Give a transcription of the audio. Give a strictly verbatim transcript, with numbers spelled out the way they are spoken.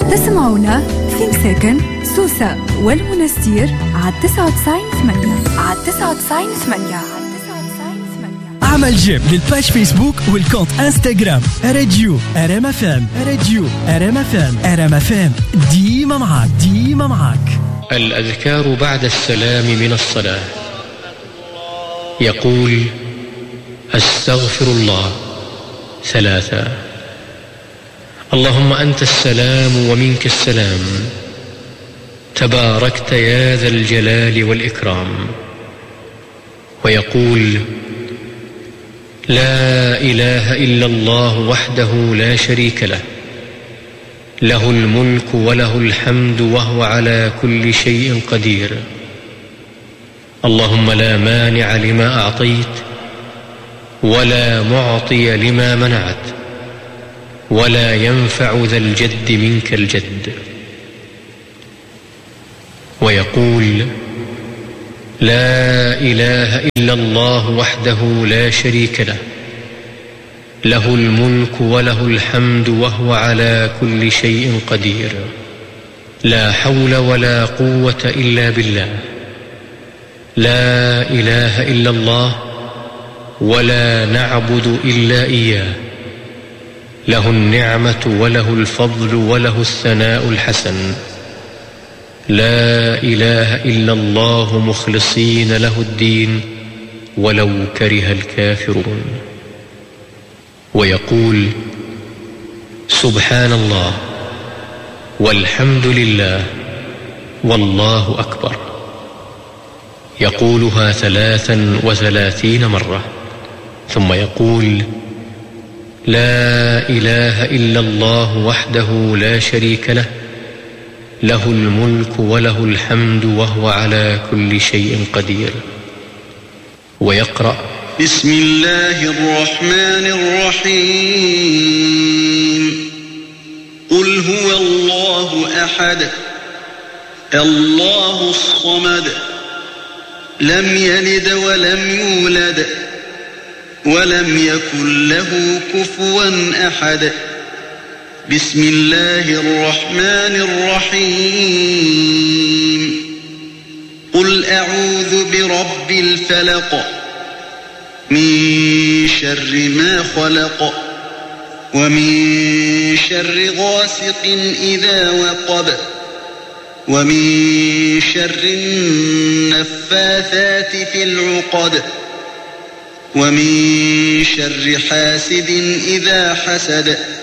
تسمعونا في مساكن سوسة والمنستير على تسعة وتسعين ثمانية على تسعة وتسعين ثمانية. اعمل جيم للباج فيسبوك والكونت انستغرام راديو ار ام اف ام راديو ار ام اف ام ار ام اف ام ديما معاك ديما معاك. الأذكار بعد السلام من الصلاة. يقول: أستغفر الله ثلاثا. اللهم أنت السلام ومنك السلام، تباركت يا ذا الجلال والإكرام. ويقول: لا إله إلا الله وحده لا شريك له، له الملك وله الحمد وهو على كل شيء قدير. اللهم لا مانع لما أعطيت ولا معطي لما منعت ولا ينفع ذا الجد منك الجد. ويقول: لا إله إلا الله وحده لا شريك له، له الملك وله الحمد وهو على كل شيء قدير. لا حول ولا قوة إلا بالله. لا إله إلا الله ولا نعبد إلا إياه، له النعمة وله الفضل وله الثناء الحسن. لا إله إلا الله مخلصين له الدين ولو كره الكافرون. ويقول: سبحان الله والحمد لله والله أكبر. يقولها ثلاثا وثلاثين مرة، ثم يقول: لا إله إلا الله وحده لا شريك له، له الملك وله الحمد وهو على كل شيء قدير. ويقرأ: بسم الله الرحمن الرحيم. قل هو الله أحد الله الصمد، لم يلد ولم يولد ولم يكن له كفوا أحد. بسم الله الرحمن الرحيم. قل أعوذ برب الفلق، من شر ما خلق، ومن شر غاسق إذا وقب، ومن شر النفاثات في العقد، ومن شر حاسد إذا حسد.